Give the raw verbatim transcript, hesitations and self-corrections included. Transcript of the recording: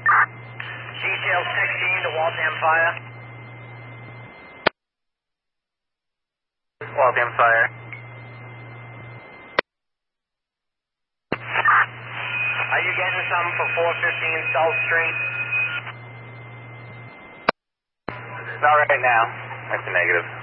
G C L sixteen to Waltham Fire. Waltham Fire. Are you getting something for four fifteen South Street? Not right now. That's a negative.